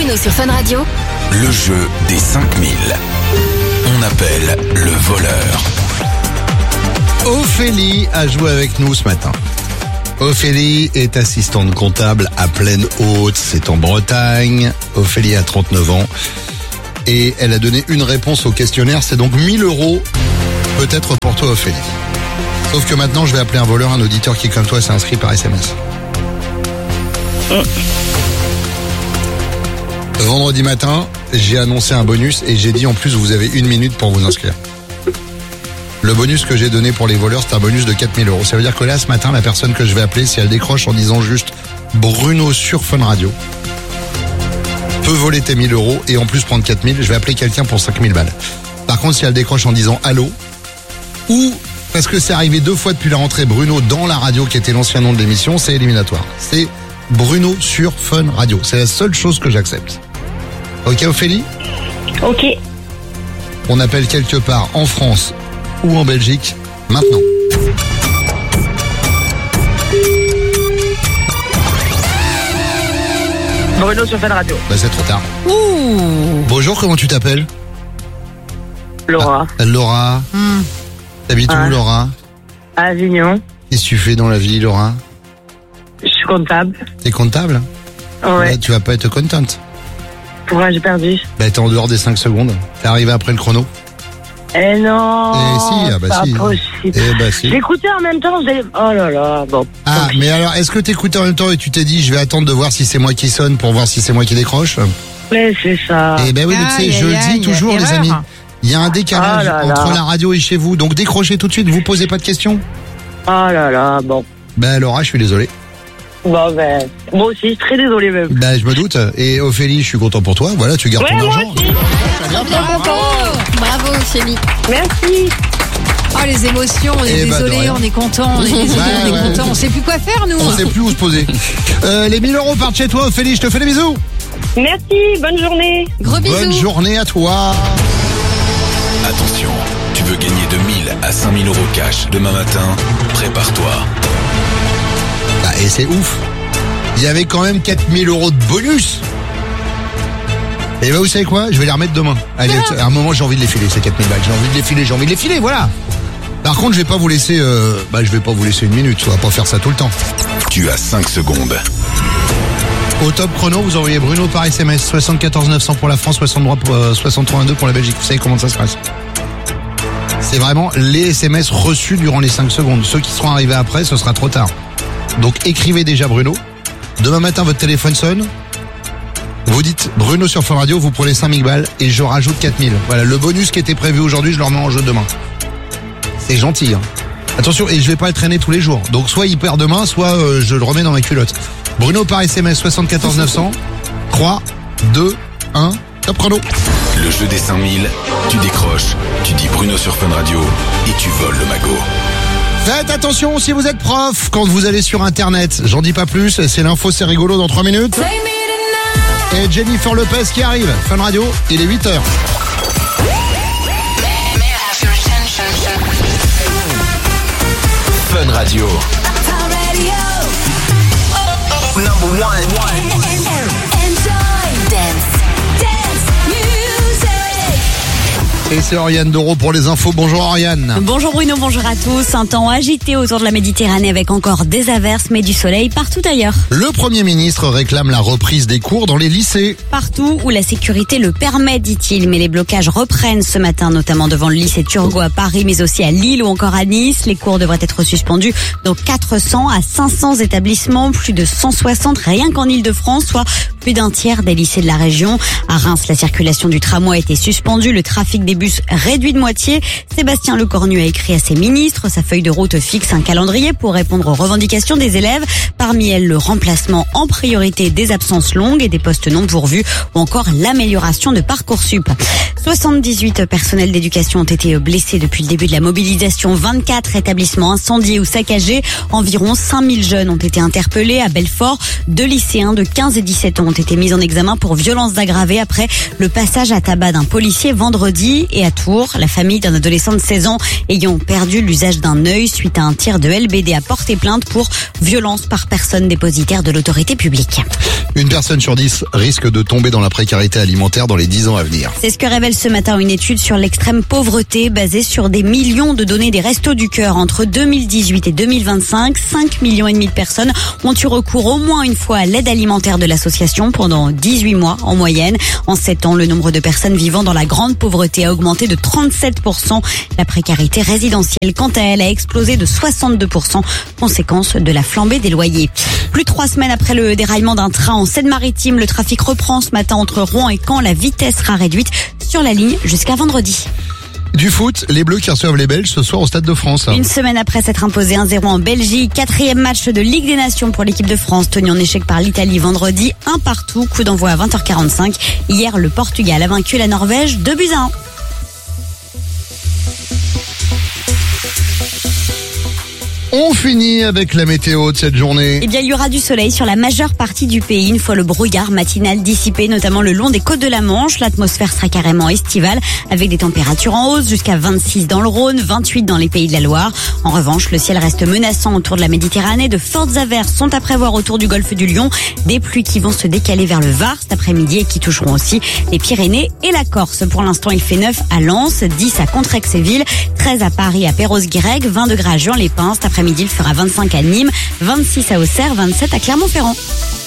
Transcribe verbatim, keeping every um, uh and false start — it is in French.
Bruno sur Fun Radio. Le jeu des cinq mille. On appelle le voleur. Ophélie a joué avec nous ce matin. Ophélie est assistante comptable à Plaine Haute, c'est en Bretagne. Ophélie a trente-neuf ans et elle a donné une réponse au questionnaire, c'est donc mille euros peut-être pour toi Ophélie. Sauf que maintenant je vais appeler un voleur, un auditeur qui comme toi s'est inscrit par S M S. Oh. Vendredi matin, j'ai annoncé un bonus et j'ai dit en plus vous avez une minute pour vous inscrire. Le bonus que j'ai donné pour les voleurs, c'est un bonus de quatre mille euros. Ça veut dire que là, ce matin, la personne que je vais appeler, si elle décroche en disant juste Bruno sur Fun Radio, peut voler tes mille euros et en plus prendre quatre mille. Je vais appeler quelqu'un pour cinq mille balles. Par contre, si elle décroche en disant allô, ou parce que c'est arrivé deux fois depuis la rentrée, Bruno dans la radio, qui était l'ancien nom de l'émission, c'est éliminatoire. C'est Bruno sur Fun Radio. C'est la seule chose que j'accepte. Ok, Ophélie ? Ok. On appelle quelque part en France ou en Belgique, maintenant. Bruno sur Fun Radio. Bah c'est trop tard. Ouh. Bonjour, comment tu t'appelles ? Laura. Ah, Laura. Hmm. T'habites Ah. où, Laura ? À Avignon. Qu'est-ce que tu fais dans la vie, Laura ? Je suis comptable. T'es comptable ? Ouais. Là, tu vas pas être contente. Pourquoi j'ai perdu? Bah t'es en dehors des cinq secondes. T'es arrivé après le chrono. Eh non. Eh si, ah bah pas si. possible. Eh bah si. J'écoutais en même temps. J'ai... Oh là là. Bon. Ah, mais alors, est-ce que t'écoutais en même temps et tu t'es dit, je vais attendre de voir si c'est moi qui sonne pour voir si c'est moi qui décroche ? Mais c'est ça. Eh ben oui, mais tu sais, Aïe, je le aïe, dis toujours, aïe, les erreur. amis. Il y a un décalage Ah là là. entre la radio et chez vous. Donc décrochez tout de suite, vous posez pas de questions. Oh là là. Bon. Ben Laura, je suis désolé. Bon ben. Moi aussi, je suis très désolée même. Ben je me doute. Et Ophélie, je suis content pour toi. Voilà, tu gardes Ouais, ton moi argent. aussi. Ça vient Bien, pas. bravo. Bravo, Ophélie. Merci. Oh, les émotions, on est Eh bah, de désolé, rien. on est content, on est désolé, Ouais, on est ouais. content, on sait plus quoi faire, nous. On sait plus où se poser. Euh, les mille euros partent chez toi, Ophélie. Je te fais des bisous. Merci. Bonne journée. Gros bisous. Bonne journée à toi. Attention, tu veux gagner de mille à cinq mille euros cash demain matin ? Prépare-toi. Bah, et c'est ouf. Il y avait quand même quatre mille euros de bonus. Et bah, vous savez quoi ? Je vais les remettre demain. Allez, à un moment, j'ai envie de les filer, ces quatre mille balles. J'ai envie de les filer, j'ai envie de les filer, voilà. Par contre, je vais pas vous laisser, euh, bah, je vais pas vous laisser une minute. On va pas faire ça tout le temps. Tu as cinq secondes. Au top chrono, vous envoyez Bruno par S M S, soixante-quatorze neuf cents pour la France, soixante-trois, euh, soixante-trois un deux pour la Belgique. Vous savez comment ça se passe. C'est vraiment les S M S reçus durant les cinq secondes. Ceux qui seront arrivés après, ce sera trop tard. Donc écrivez déjà Bruno. Demain matin, votre téléphone sonne. Vous dites Bruno sur Fun Radio, vous prenez cinq mille balles et je rajoute quatre mille. Voilà, le bonus qui était prévu aujourd'hui, je le remets en jeu demain. C'est gentil, hein. Attention, et je vais pas le traîner tous les jours. Donc soit il perd demain, soit euh, je le remets dans ma culotte. Bruno par S M S, soixante-quatorze neuf cents. trois, deux, un, top chrono. Le jeu des cinq mille, tu décroches, tu dis Bruno sur Fun Radio et tu voles le magot. Faites attention si vous êtes prof quand vous allez sur internet. J'en dis pas plus, c'est l'info, c'est rigolo dans trois minutes. Et Jennifer Lopez qui arrive. Fun Radio, il est huit heures. Fun Radio. Et c'est Oriane Doro pour les infos. Bonjour Oriane. Bonjour Bruno, bonjour à tous. Un temps agité autour de la Méditerranée avec encore des averses mais du soleil partout ailleurs. Le Premier ministre réclame la reprise des cours dans les lycées. Partout où la sécurité le permet, dit-il, mais les blocages reprennent ce matin, notamment devant le lycée Turgot à Paris, mais aussi à Lille ou encore à Nice. Les cours devraient être suspendus dans quatre cents à cinq cents établissements, plus de cent soixante rien qu'en Ile-de-France, soit plus d'un tiers des lycées de la région. À Reims, la circulation du tramway a été suspendue, le trafic des bus réduit de moitié. Sébastien Lecornu a écrit à ses ministres. Sa feuille de route fixe un calendrier pour répondre aux revendications des élèves. Parmi elles, le remplacement en priorité des absences longues et des postes non pourvus ou encore l'amélioration de Parcoursup. soixante-dix-huit personnels d'éducation ont été blessés depuis le début de la mobilisation. vingt-quatre établissements incendiés ou saccagés. Environ cinq mille jeunes ont été interpellés à Belfort. Deux lycéens de quinze et dix-sept ans ont été mis en examen pour violences aggravées après le passage à tabac d'un policier vendredi. et à Tours. La famille d'un adolescent de seize ans ayant perdu l'usage d'un œil suite à un tir de L B D a porté plainte pour violence par personne dépositaire de l'autorité publique. Une personne sur dix risque de tomber dans la précarité alimentaire dans les dix ans à venir. C'est ce que révèle ce matin une étude sur l'extrême pauvreté basée sur des millions de données des Restos du Cœur. Entre deux mille dix-huit et deux mille vingt-cinq, cinq millions et demi de personnes ont eu recours au moins une fois à l'aide alimentaire de l'association pendant dix-huit mois en moyenne. En sept ans, le nombre de personnes vivant dans la grande pauvreté a augmenté de trente-sept pour cent. La précarité résidentielle, quant à elle, a explosé de soixante-deux pour cent, conséquence de la flambée des loyers. Plus de trois semaines après le déraillement d'un train en Seine-Maritime, le trafic reprend ce matin entre Rouen et Caen. La vitesse sera réduite sur la ligne jusqu'à vendredi. Du foot, les Bleus qui reçoivent les Belges ce soir au Stade de France. Une semaine après s'être imposé un zéro en Belgique, quatrième match de Ligue des Nations pour l'équipe de France, tenu en échec par l'Italie vendredi, un partout, coup d'envoi à vingt heures quarante-cinq. Hier, le Portugal a vaincu la Norvège deux buts à un. On finit avec la météo de cette journée. Eh bien, il y aura du soleil sur la majeure partie du pays, une fois le brouillard matinal dissipé, notamment le long des côtes de la Manche. L'atmosphère sera carrément estivale, avec des températures en hausse jusqu'à vingt-six dans le Rhône, vingt-huit dans les Pays de la Loire. En revanche, le ciel reste menaçant autour de la Méditerranée. De fortes averses sont à prévoir autour du golfe du Lion. Des pluies qui vont se décaler vers le Var cet après-midi et qui toucheront aussi les Pyrénées et la Corse. Pour l'instant, il fait neuf à Lens, dix à Contrexéville, treize à Paris, à Perros-Guirec, vingt degrés à Juan-les-Pins. Cet après-midi, il fera vingt-cinq à Nîmes, vingt-six à Auxerre, vingt-sept à Clermont-Ferrand.